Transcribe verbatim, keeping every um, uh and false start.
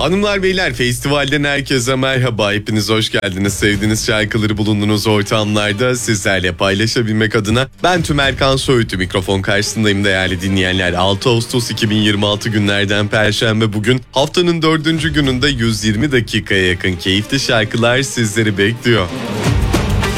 Hanımlar beyler, festivalden herkese merhaba. Hepiniz hoş geldiniz. Sevdiğiniz şarkıları bulunduğunuz ortamlarda sizlerle paylaşabilmek adına ben Tümerkan Söğütü mikrofon karşısındayım değerli dinleyenler. altı Ağustos iki bin yirmi altı günlerden Perşembe bugün. Haftanın dördüncü gününde yüz yirmi dakikaya yakın keyifli şarkılar sizleri bekliyor.